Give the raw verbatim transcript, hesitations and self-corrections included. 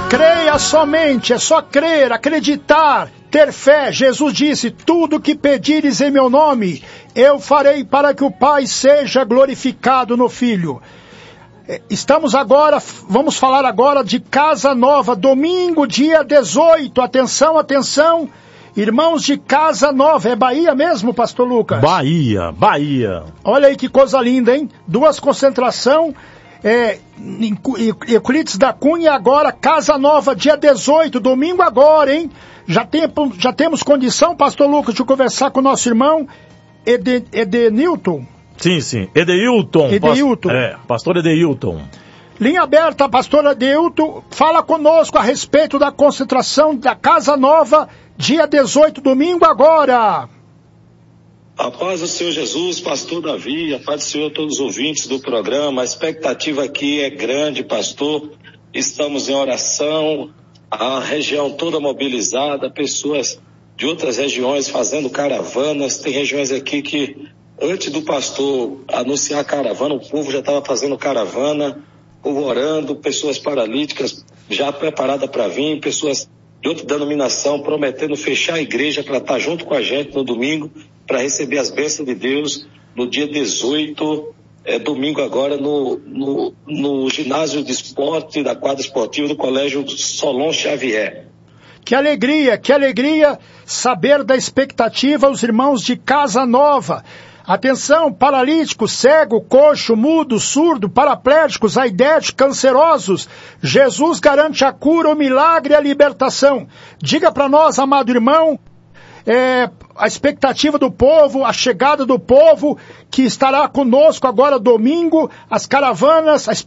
Creia somente, é só crer, acreditar, ter fé. Jesus disse, tudo que pedires em meu nome, eu farei para que o Pai seja glorificado no Filho. Estamos agora, vamos falar agora de Casa Nova, domingo, dia dezoito. Atenção, atenção, irmãos de Casa Nova. É Bahia mesmo, pastor Lucas? Bahia, Bahia. Olha aí que coisa linda, hein? Duas concentração, é, Euclides da Cunha agora, Casa Nova, dia dezoito, domingo agora, hein? Já, tem, já temos condição, pastor Lucas, de conversar com o nosso irmão Ed, Edenilton? Sim, sim. Edeilton. Edeilton. É, pastor Edeilton. Linha aberta, pastor Edeilton. Fala conosco a respeito da concentração da Casa Nova, dia dezoito, domingo agora. A paz do Senhor Jesus, pastor Davi, a paz do Senhor a todos os ouvintes do programa. A expectativa aqui é grande, pastor. Estamos em oração, a região toda mobilizada, pessoas de outras regiões fazendo caravanas. Tem regiões aqui que, antes do pastor anunciar a caravana, o povo já estava fazendo caravana, povo orando, pessoas paralíticas já preparadas para vir, pessoas de outra denominação prometendo fechar a igreja para estar junto com a gente no domingo, para receber as bênçãos de Deus no dia dezoito, é, domingo agora, no, no, no ginásio de esporte da quadra esportiva do Colégio Solon Xavier. Que alegria, que alegria saber da expectativa os irmãos de Casa Nova. Atenção, paralíticos, cego, coxo, mudo, surdo, paraplégicos, aidéticos, cancerosos. Jesus garante a cura, o milagre e a libertação. Diga para nós, amado irmão, é, a expectativa do povo, a chegada do povo que estará conosco agora domingo, as caravanas, a